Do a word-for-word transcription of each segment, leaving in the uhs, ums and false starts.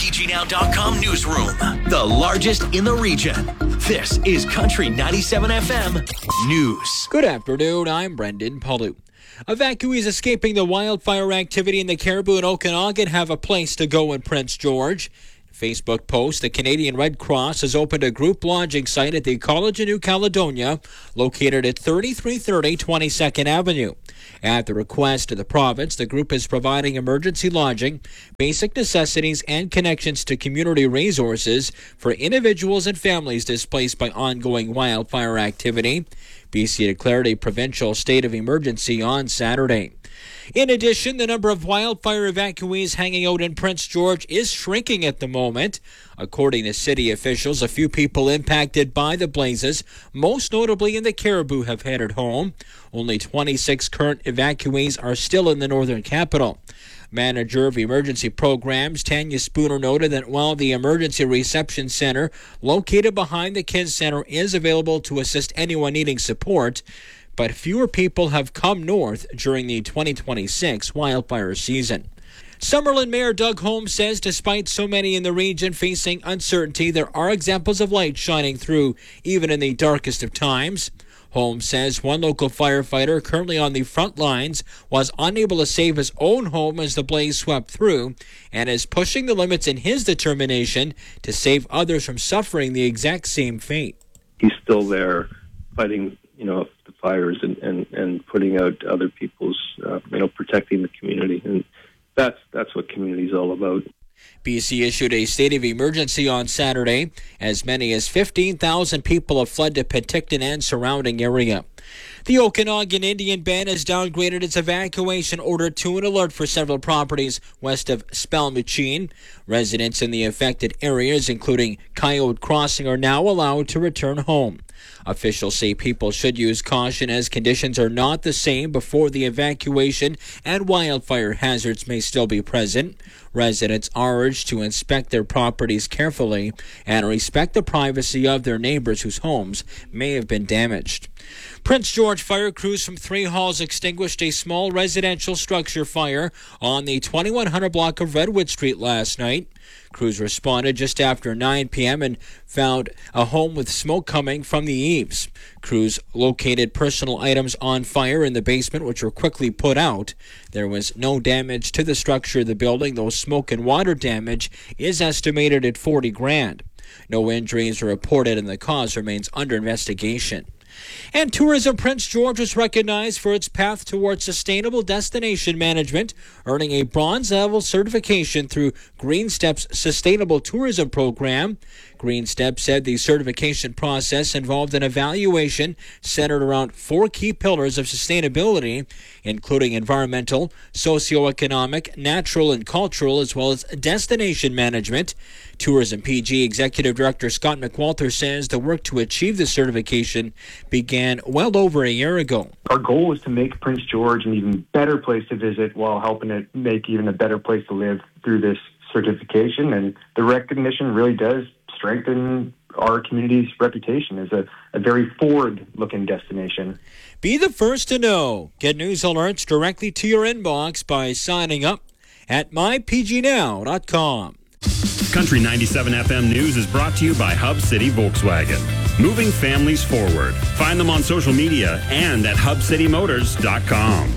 P G Now dot com newsroom, the largest in the region. This is Country ninety-seven F M News. Good afternoon, I'm Brendan Palu. Evacuees escaping the wildfire activity in the Caribou and Okanagan have a place to go in Prince George. Facebook post, the Canadian Red Cross has opened a group lodging site at the College of New Caledonia, located at thirty-three thirty twenty-second Avenue. At the request of the province, the group is providing emergency lodging, basic necessities, and connections to community resources for individuals and families displaced by ongoing wildfire activity. B C declared a provincial state of emergency on Saturday. In addition, the number of wildfire evacuees hanging out in Prince George is shrinking at the moment. According to city officials, a few people impacted by the blazes, most notably in the Caribou, have headed home. Only twenty-six current evacuees are still in the northern capital. Manager of Emergency Programs, Tanya Spooner, noted that while the Emergency Reception Center located behind the Kids Center is available to assist anyone needing support, but fewer people have come north during the twenty twenty-six wildfire season. Summerlin Mayor Doug Holmes says despite so many in the region facing uncertainty, there are examples of light shining through even in the darkest of times. Holmes says one local firefighter currently on the front lines was unable to save his own home as the blaze swept through and is pushing the limits in his determination to save others from suffering the exact same fate. He's still there fighting, you know, the fires and, and, and putting out other people's, uh, you know, protecting the community. And that's that's what community is all about. B C issued a state of emergency on Saturday. As many as fifteen thousand people have fled to Penticton and surrounding area. The Okanagan Indian Band has downgraded its evacuation order to an alert for several properties west of Spelmachine. Residents in the affected areas, including Coyote Crossing, are now allowed to return home. Officials say people should use caution as conditions are not the same before the evacuation and wildfire hazards may still be present. Residents are urged to inspect their properties carefully and respect the privacy of their neighbors whose homes may have been damaged. Prince George fire crews from Three Halls extinguished a small residential structure fire on the twenty-one hundred block of Redwood Street last night. Crews responded just after nine p.m. and found a home with smoke coming from the eaves. Crews located personal items on fire in the basement, which were quickly put out. There was no damage to the structure of the building, though smoke and water damage is estimated at forty grand. No injuries are reported and the cause remains under investigation. And Tourism Prince George was recognized for its path towards sustainable destination management, earning a bronze level certification through Green Steps Sustainable Tourism Program. Green Steps said the certification process involved an evaluation centered around four key pillars of sustainability, including environmental, socioeconomic, natural, and cultural, as well as destination management. Tourism P G Executive Director Scott McWalter says the work to achieve the certification began well over a year ago. Our goal is to make Prince George an even better place to visit while helping it make even a better place to live through this certification. And the recognition really does strengthen our community's reputation as a, a very forward-looking destination. Be the first to know. Get news alerts directly to your inbox by signing up at my p g now dot com. Country ninety-seven F M News is brought to you by Hub City Volkswagen. Moving families forward. Find them on social media and at hub city motors dot com.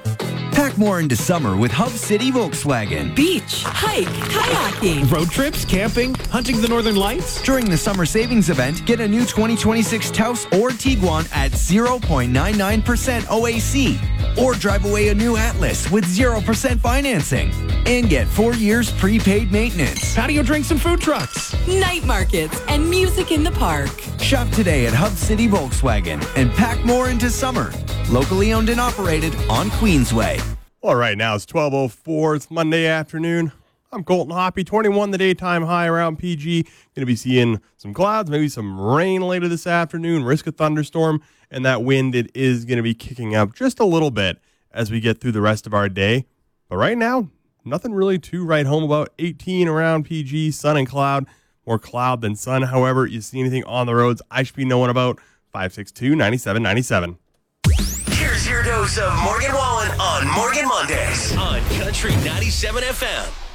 Pack more into summer with Hub City Volkswagen. Beach, hike, kayaking. Road trips, camping, hunting the northern lights. During the summer savings event, get a new twenty twenty-six Taos or Tiguan at zero point nine nine percent O A C. Or drive away a new Atlas with zero percent financing. And get four years prepaid maintenance. Patio drinks and food trucks. Night markets and music in the park. Shop today at Hub City Volkswagen and pack more into summer. Locally owned and operated on Queensway. Well, right now it's twelve oh four. It's Monday afternoon. I'm Colton Hoppy. twenty-one the daytime high around P G. Going to be seeing some clouds, maybe some rain later this afternoon. Risk of thunderstorm. And that wind, it is going to be kicking up just a little bit as we get through the rest of our day. But right now, nothing really to write home about. eighteen around P G, sun and cloud. More cloud than sun. However, you see anything on the roads I should be knowing about, five six two, nine seven nine seven. Here's your dose of Morgan Wallen on Morgan Mondays on Country ninety-seven F M.